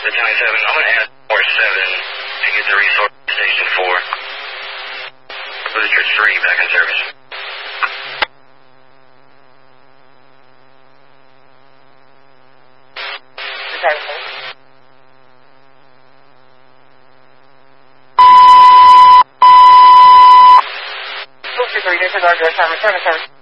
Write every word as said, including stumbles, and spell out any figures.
to twenty-seven. I'm going to add four seven to get the resource to station four. Booster three back in service. Booster three, disregard your assignment, service, service.